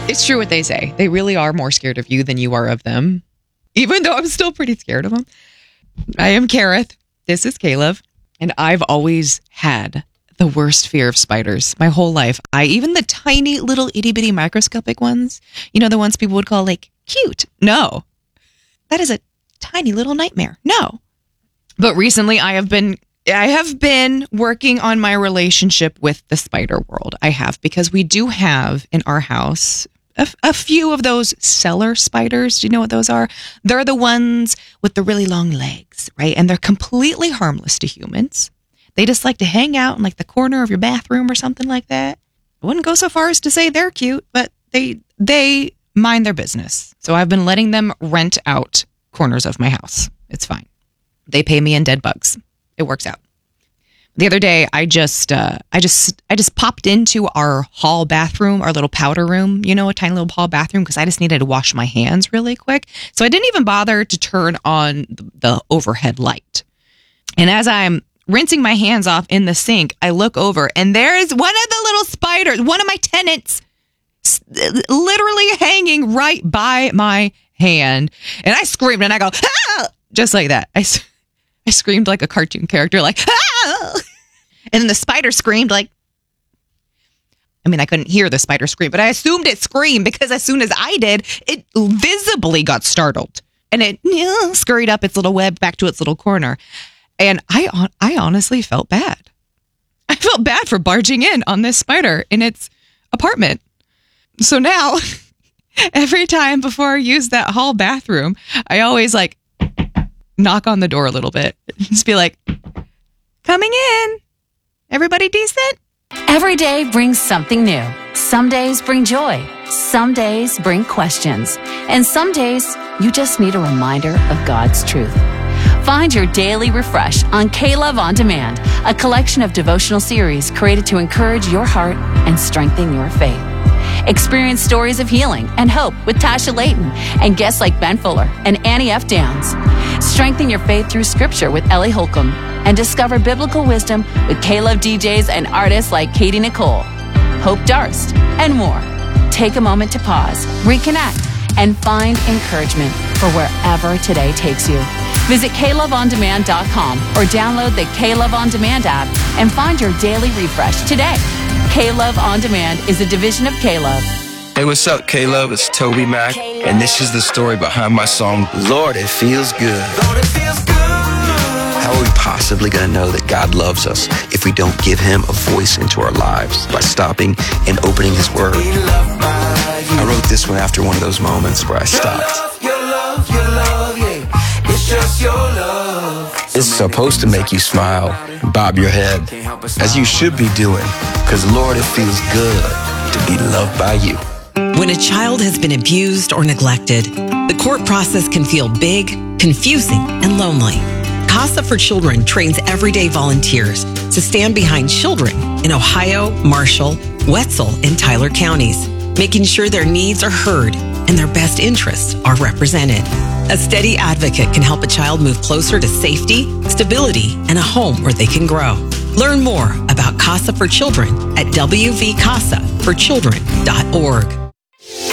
It's true what they say. They really are more scared of you than you are of them. Even though I'm still pretty scared of them. I am Kareth. This is Caleb. And I've always had the worst fear of spiders my whole life. Even the tiny little itty bitty microscopic ones, the ones people would call like cute. No, that is a tiny little nightmare. No. But recently I have been working on my relationship with the spider world. I have, because we do have in our house a few of those cellar spiders. Do you know what those are? They're the ones with the really long legs, right? And they're completely harmless to humans. They just like to hang out in like the corner of your bathroom or something like that. I wouldn't go so far as to say they're cute, but they mind their business. So I've been letting them rent out corners of my house. It's fine. They pay me in dead bugs. It works out. The other day, I just popped into our hall bathroom, our little powder room, a tiny little hall bathroom, because I just needed to wash my hands really quick. So I didn't even bother to turn on the overhead light. And as I'm rinsing my hands off in the sink, I look over and there is one of the little spiders, one of my tenants, literally hanging right by my hand. And I screamed and I go, ah! Just like that. I screamed like a cartoon character, like, ah! And then the spider screamed like, I couldn't hear the spider scream, but I assumed it screamed because as soon as I did, it visibly got startled. And it scurried up its little web back to its little corner. And I honestly felt bad. I felt bad for barging in on this spider in its apartment. So now, every time before I use that hall bathroom, I always like knock on the door a little bit. Just be like, coming in. Everybody decent? Every day brings something new. Some days bring joy. Some days bring questions. And some days you just need a reminder of God's truth. Find your daily refresh on K-Love On Demand, a collection of devotional series created to encourage your heart and strengthen your faith. Experience stories of healing and hope with Tasha Layton and guests like Ben Fuller and Annie F. Downs. Strengthen your faith through scripture with Ellie Holcomb and discover biblical wisdom with K-Love DJs and artists like Katie Nicole, Hope Darst, and more. Take a moment to pause, reconnect, and find encouragement for wherever today takes you. Visit KLoveOnDemand.com or download the K-Love On Demand app and find your daily refresh today. K-Love On Demand is a division of K-Love. Hey, what's up, K-Love? It's Toby Mac, and this is the story behind my song, Lord, It Feels Good. Lord, it feels good. How are we possibly going to know that God loves us if we don't give Him a voice into our lives by stopping and opening His Word? I wrote this one after one of those moments where I stopped. Your love, yeah. It's just your love. It's supposed to make you smile and bob your head, as you should be doing, because Lord, it feels good to be loved by you. When a child has been abused or neglected, the court process can feel big, confusing, and lonely. CASA for Children trains everyday volunteers to stand behind children in Ohio, Marshall, Wetzel, and Tyler counties, making sure their needs are heard and their best interests are represented. A steady advocate can help a child move closer to safety, stability, and a home where they can grow. Learn more about CASA for Children at wvcasaforchildren.org.